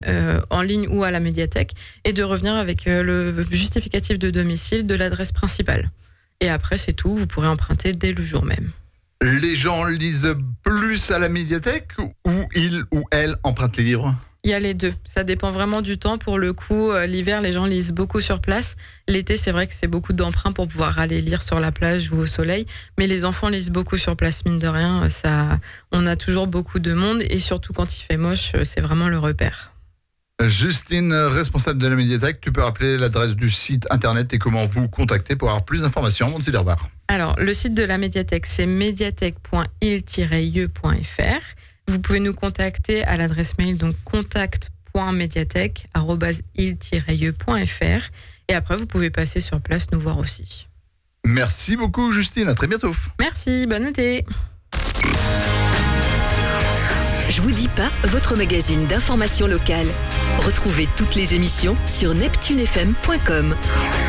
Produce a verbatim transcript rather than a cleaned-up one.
euh, en ligne ou à la médiathèque et de revenir avec euh, le justificatif de domicile de l'adresse principale. Et après, c'est tout, vous pourrez emprunter dès le jour même. Les gens lisent plus à la médiathèque ou ils ou elles empruntent les livres ? Il y a les deux. Ça dépend vraiment du temps. Pour le coup, euh, l'hiver, les gens lisent beaucoup sur place. L'été, c'est vrai que c'est beaucoup d'emprunts pour pouvoir aller lire sur la plage ou au soleil. Mais les enfants lisent beaucoup sur place, mine de rien. Ça, on a toujours beaucoup de monde. Et surtout, quand il fait moche, c'est vraiment le repère. Justine, responsable de la médiathèque, tu peux rappeler l'adresse du site internet et comment vous contacter pour avoir plus d'informations. Mon Silverbar. Alors, le site de la médiathèque, c'est médiathèque point il tiret ieux point f r. Vous pouvez nous contacter à l'adresse mail donc contact point médiathèque arobase il tiret ieux point f r et après vous pouvez passer sur place nous voir aussi. Merci beaucoup Justine, à très bientôt. Merci, bonne été. Je vous dis pas, votre magazine d'information locale. Retrouvez toutes les émissions sur neptune f m point com.